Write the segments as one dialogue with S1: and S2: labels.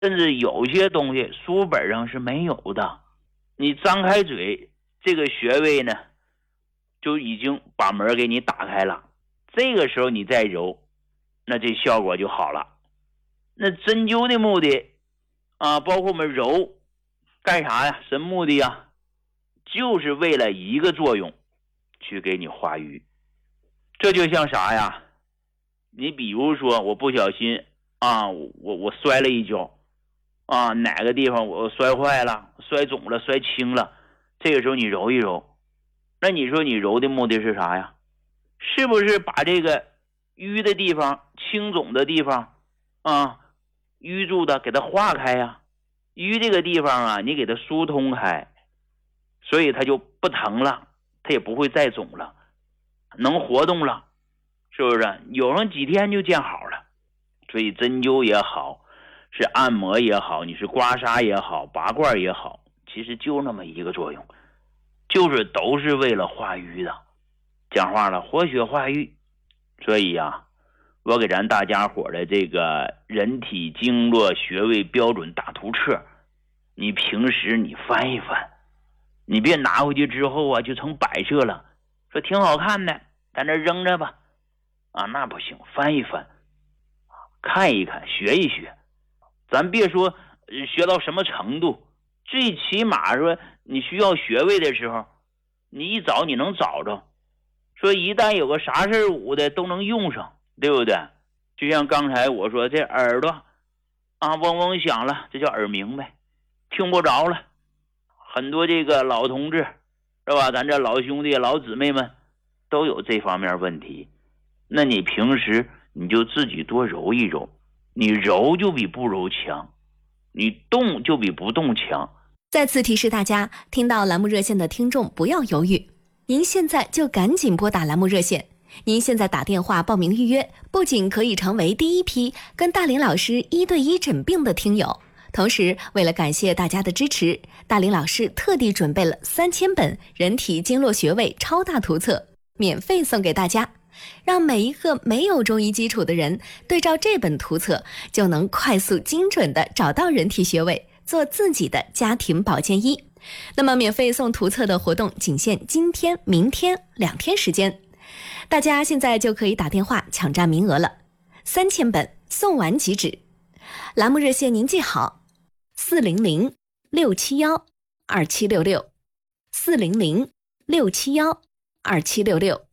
S1: 甚至有些东西书本上是没有的，你张开嘴，这个穴位呢就已经把门给你打开了，这个时候你再揉，那这效果就好了。那针灸的目的包括我们揉干啥呀？什么目的呀？就是为了一个作用，去给你化瘀。这就像啥呀？你比如说我不小心我摔了一跤哪个地方我摔坏了、摔肿了、摔青了，这个时候你揉一揉，那你说你揉的目的是啥呀？是不是把这个瘀的地方、青肿的地方淤住的给它化开呀？瘀这个地方你给它疏通开，所以它就不疼了，它也不会再肿了，能活动了，是不是？有上几天就见好了。所以针灸也好，是按摩也好，你是刮痧也好，拔罐也好，其实就那么一个作用，就是都是为了化瘀的。讲话了，活血化瘀。所以我给咱大家伙的这个人体经络穴位标准大图册，你平时你翻一翻，你别拿回去之后就成摆设了，说挺好看的，在那扔着吧那不行，翻一翻，看一看，学一学。咱别说学到什么程度，最起码说你需要穴位的时候，你一找你能找着，说一旦有个啥事捂的都能用上，对不对？就像刚才我说这耳朵嗡嗡响了，这叫耳鸣呗，听不着了。很多这个老同志是吧，咱这老兄弟老姊妹们都有这方面问题，那你平时你就自己多揉一揉，你揉就比不揉强，你动就比不动强。
S2: 再次提示大家，听到栏目热线的听众不要犹豫，您现在就赶紧拨打栏目热线。您现在打电话报名预约，不仅可以成为第一批跟大林老师1对1诊病的听友，同时为了感谢大家的支持，大林老师特地准备了3000本人体经络穴位超大图册，免费送给大家，让每一个没有中医基础的人对照这本图册，就能快速精准地找到人体穴位，做自己的家庭保健医。那么免费送图册的活动仅限今天、明天2天时间，大家现在就可以打电话抢占名额了，3000本送完即止。栏目热线您记好：400-671-2766 400-671-2766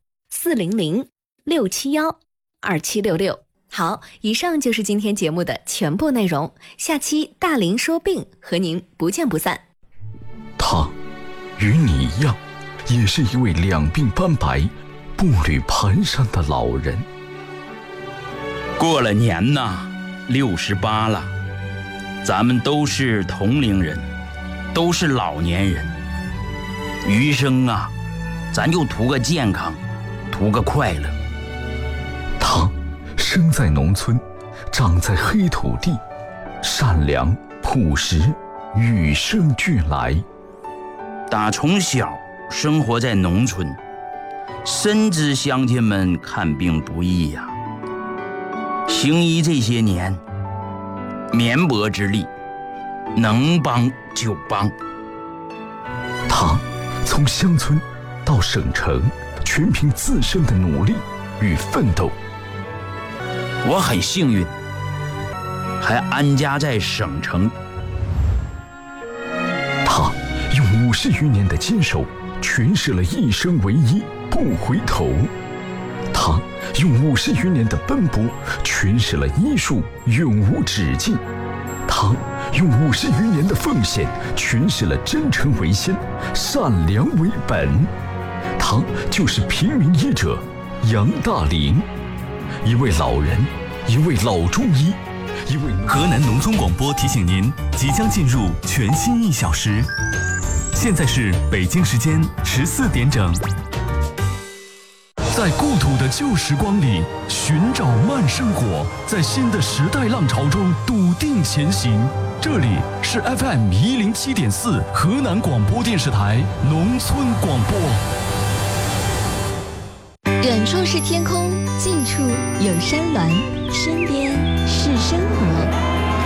S2: 400-671-2766。好，以上就是今天节目的全部内容，下期大林说病和您不见不散。
S3: 他与你一样，也是一位两鬓斑白、步履蹒跚的老人。
S4: 过了年68了，咱们都是同龄人，都是老年人，余生咱就图个健康，图个快乐。
S3: 他生在农村，长在黑土地，善良朴实，与生俱来。
S4: 打从小生活在农村，深知乡亲们看病不易行医这些年，绵薄之力，能帮就帮。
S3: 他从乡村到省城，全凭自身的努力与奋斗。
S4: 我很幸运，还安家在省城。
S3: 他用50余年的坚守，诠释了一生为一，不回头。他用50余年的奔波，诠释了医术永无止境。他用50余年的奉献，诠释了真诚为先，善良为本。他就是平民医者杨大林，一位老人，一位老中医，一位
S5: 河南农村广播提醒您，即将进入全新1小时。现在是北京时间14点整。在故土的旧时光里寻找慢生活，在新的时代浪潮中笃定前行。这里是 FM 107.4河南广播电视台农村广播。
S6: 远处是天空，近处有山峦，身边是生活。